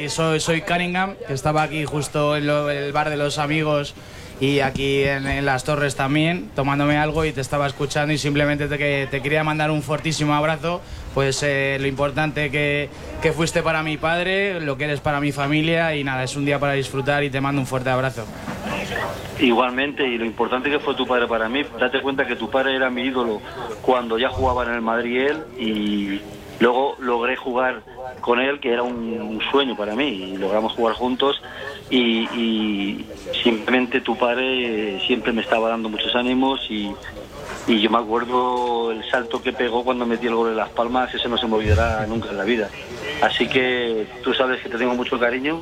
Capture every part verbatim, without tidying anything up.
que soy, soy Cunningham, que estaba aquí justo en lo, el bar de los amigos y aquí en, en las Torres también, tomándome algo y te estaba escuchando y simplemente te, que, te quería mandar un fortísimo abrazo, pues eh, lo importante que, que fuiste para mi padre, lo que eres para mi familia y nada, es un día para disfrutar y te mando un fuerte abrazo. Igualmente, y lo importante que fue tu padre para mí, date cuenta que tu padre era mi ídolo cuando ya jugaba en el Madrid él y luego logré jugar con él, que era un, un sueño para mí, y logramos jugar juntos y, y simplemente tu padre siempre me estaba dando muchos ánimos y, y yo me acuerdo el salto que pegó cuando metí el gol en Las Palmas, ese no se me olvidará nunca en la vida. Así que tú sabes que te tengo mucho cariño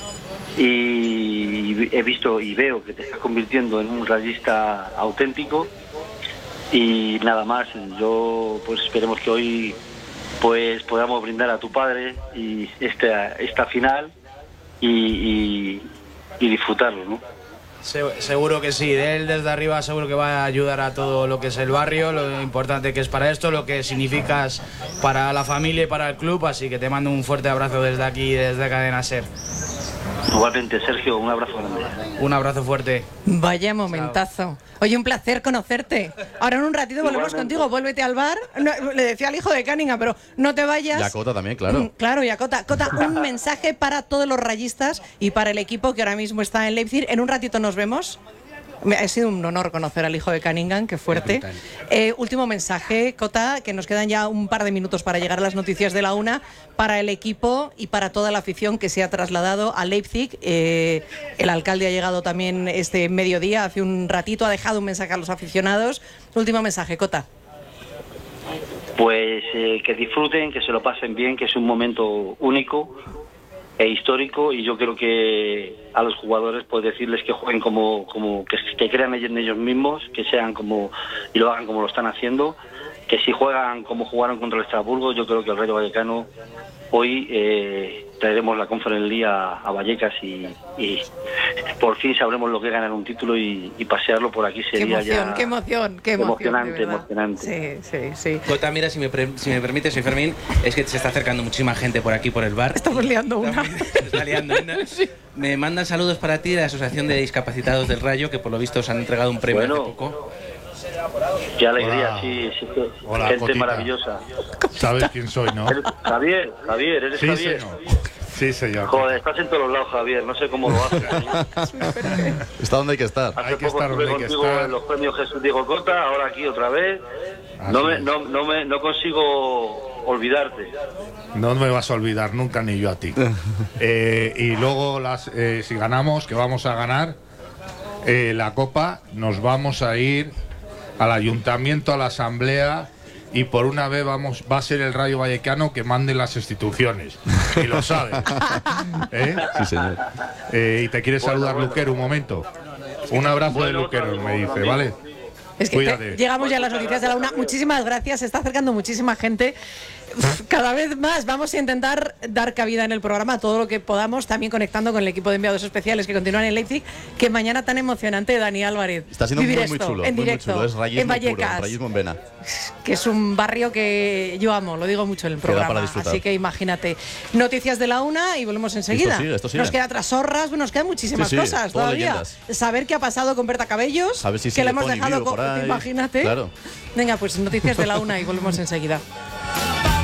y he visto y veo que te estás convirtiendo en un rayista auténtico y nada más. Yo pues esperemos que hoy pues podamos brindar a tu padre y esta, esta final y, y, y disfrutarlo, ¿no? Seguro que sí, de él desde arriba seguro que va a ayudar a todo lo que es el barrio, lo importante que es para esto, lo que significas para la familia y para el club, así que te mando un fuerte abrazo desde aquí, desde Cadena Ser. Igualmente, Sergio, un abrazo grande. Un abrazo fuerte. Vaya momentazo. Chao. Oye, un placer conocerte. Ahora en un ratito volvemos Igualmente. Contigo, vuélvete al bar. No, le decía al hijo de Cunningham, pero no te vayas. Y a Cota también, claro. Mm, claro, y a Cota. Cota, un mensaje para todos los rayistas y para el equipo que ahora mismo está en Leipzig. En un ratito nos vemos. Me ha sido un honor conocer al hijo de Cunningham, qué fuerte. Eh, último mensaje, Cota, que nos quedan ya un par de minutos para llegar a las noticias de la una, para el equipo y para toda la afición que se ha trasladado a Leipzig. Eh, el alcalde ha llegado también este mediodía, hace un ratito, ha dejado un mensaje a los aficionados. Último mensaje, Cota. Pues eh, que disfruten, que se lo pasen bien, que es un momento único e histórico y yo creo que a los jugadores pues decirles que jueguen como, como que, que crean en ellos mismos, que sean como y lo hagan como lo están haciendo, que si juegan como jugaron contra el Estrasburgo, yo creo que el Rayo Vallecano hoy eh, traeremos la Conference League a, a Vallecas y, y por fin sabremos lo que es ganar un título y, y pasearlo por aquí sería qué emoción, ya qué emoción, qué emoción, emocionante, emocionante. Sí, sí, sí. Cota, mira, si me, pre si me permite, soy Fermín, es que se está acercando muchísima gente por aquí, por el bar. Estamos liando una. Se está liando una. Sí. Me mandan saludos para ti de la Asociación de Discapacitados del Rayo, que por lo visto os han entregado un premio bueno, hace poco. Qué alegría, Hola. sí, sí, sí. Hola, Gente Cotita. maravillosa. ¿Sabes quién soy, no? ¿Eres Javier, Javier, ¿eres Sí, Javier? señor. Sí, señor. Joder, estás en todos los lados, Javier, no sé cómo lo haces. Está donde hay que estar. Hace Hay que poco estar estuve donde hay que contigo estar. en los premios Jesús Diego Cota, ahora aquí otra vez. Así No, me, es. no, no, me, no consigo olvidarte. No me vas a olvidar nunca ni yo a ti. Eh, y luego, las, eh, si ganamos, que vamos a ganar eh, la Copa, nos vamos a ir al Ayuntamiento, a la Asamblea, y por una vez vamos va a ser el Rayo Vallecano que mande las instituciones. Y lo sabes. ¿Eh? Sí, señor. Eh, y te quiere Bueno, saludar bueno. Luquero un momento. Un abrazo Bueno, de Luquero, otro- me dice, amigo. ¿vale? Es que Cuídate. te- llegamos ya a las noticias de la una. Muchísimas gracias. Se está acercando muchísima gente. Cada vez más vamos a intentar dar cabida en el programa a todo lo que podamos, también conectando con el equipo de enviados especiales que continúan en Leipzig. Que mañana tan emocionante, Dani Álvarez. Está siendo vivir muy, muy esto chulo. en muy, directo, muy chulo. Es rayismo en Vallecas, puro, rayismo en vena. que es un barrio que yo amo, lo digo mucho en el Queda para programa. disfrutar. Así que imagínate. Noticias de la una y volvemos enseguida. Esto sigue, esto sigue. Nos queda Trasorras, bueno, nos quedan muchísimas Sí, sí, cosas todo todavía. leyendas. Saber qué ha pasado con Berta Cabellos, A ver si que sigue le hemos Pony dejado, vivo por co- ahí. imagínate. Claro. Venga, pues noticias de la una y volvemos enseguida.